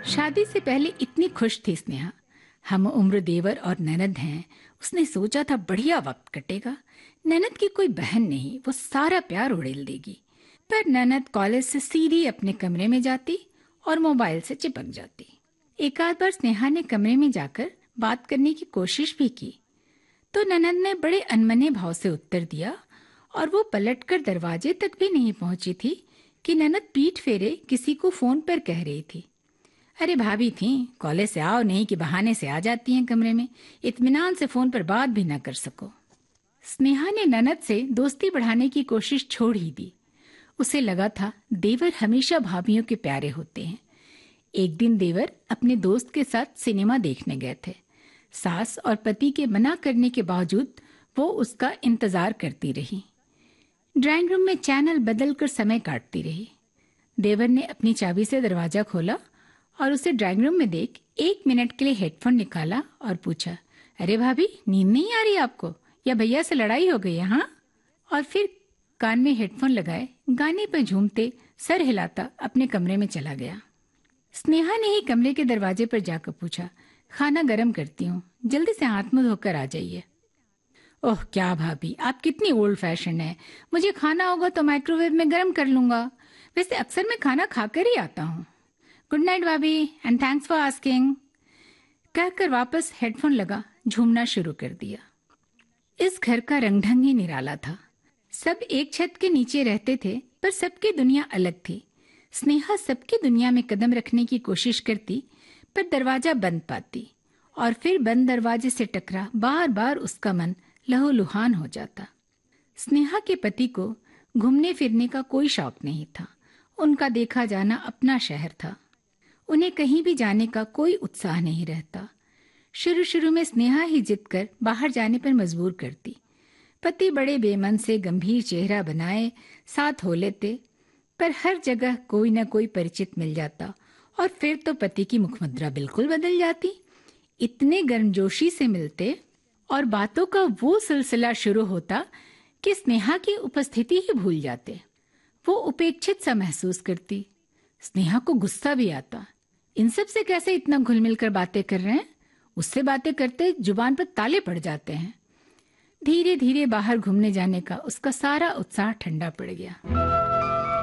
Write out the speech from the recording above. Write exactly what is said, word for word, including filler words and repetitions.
शादी से पहले इतनी खुश थी स्नेहा। हम उम्र देवर और ननद हैं। उसने सोचा था बढ़िया वक्त कटेगा। ननद की कोई बहन नहीं, वो सारा प्यार उड़ेल देगी। पर ननद कॉलेज से सीधी अपने कमरे में जाती और मोबाइल से चिपक जाती। एक आध बार स्नेहा ने कमरे में जाकर बात करने की कोशिश भी की तो ननद ने बड़े अनमने भाव से उत्तर दिया और वो पलटकर दरवाजे तक भी नहीं पहुंची थी कि ननद पीठ फेरे किसी को फोन पर कह रही थी, अरे भाभी थी, कॉलेज से आओ नहीं कि बहाने से आ जाती हैं कमरे में, इत्मीनान से फोन पर बात भी ना कर सको। स्नेहा ने ननद से दोस्ती बढ़ाने की कोशिश छोड़ ही दी। उसे लगा था देवर हमेशा भाभियों के प्यारे होते हैं। एक दिन देवर अपने दोस्त के साथ सिनेमा देखने गए थे। सास और पति के मना करने के बावजूद वो उसका इंतजार करती रही। ड्राइंग रूम में चैनल बदलकर समय काटती रही। देवर ने अपनी चाबी से दरवाजा खोला और उसे ड्राइंग रूम में देख एक मिनट के लिए हेडफोन निकाला और पूछा, अरे भाभी नींद नहीं आ रही आपको, या भैया से लड़ाई हो गई है? हाँ। और फिर कान में हेडफोन लगाए गाने पर झूमते सर हिलाता अपने कमरे में चला गया। स्नेहा ने ही कमरे के दरवाजे पर जाकर पूछा, खाना गरम करती हूँ, जल्दी से हाथ मुंह धोकर आ जाइए। ओह क्या भाभी, आप कितनी ओल्ड फैशन है। मुझे खाना होगा तो माइक्रोवेव में गरम कर लूंगा। वैसे अक्सर मैं खाना खाकर ही आता हूँ। गुड नाइट भाभी एंड थैंक्स फॉर आस्किंग। कहकर वापस हेडफोन लगा झूमना शुरू कर दिया। इस घर का रंगढंग ही निराला था। सब एक छत के नीचे रहते थे पर सबकी दुनिया अलग थी। स्नेहा सबकी दुनिया में कदम रखने की कोशिश करती पर दरवाजा बंद पाती और फिर बंद दरवाजे से टकरा बार बार उसका मन लहूलुहान हो जाता। स्नेहा के पति को घूमने फिरने का कोई शौक नहीं था। उनका देखा जाना अपना शहर था। उन्हें कहीं भी जाने का कोई उत्साह नहीं रहता। शुरू शुरू में स्नेहा ही जिद कर बाहर जाने पर मजबूर करती। पति बड़े बेमन से गंभीर चेहरा बनाए साथ हो लेते, पर हर जगह कोई न कोई परिचित मिल जाता और फिर तो पति की मुखमुद्रा बिल्कुल बदल जाती। इतने गर्मजोशी से मिलते और बातों का वो सिलसिला शुरू होता कि स्नेहा की उपस्थिति ही भूल जाते। वो उपेक्षित सा महसूस करती। स्नेहा को गुस्सा भी आता, इन सब से कैसे इतना घुल मिल कर बातें कर रहे हैं। उससे बातें करते जुबान पर ताले पड़ जाते हैं। धीरे धीरे बाहर घूमने जाने का उसका सारा उत्साह ठंडा पड़ गया।